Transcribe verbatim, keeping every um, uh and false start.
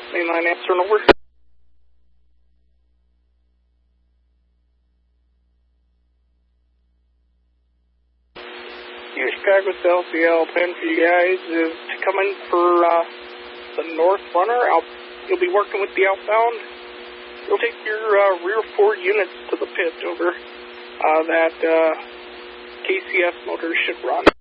Mainline answer and over. New Chicago South C L, plan for you guys is to come in for uh, the north runner. Out, you'll be working with the outbound. You'll take your uh, rear four units to the pit over. Uh, that uh, K C S motor should run.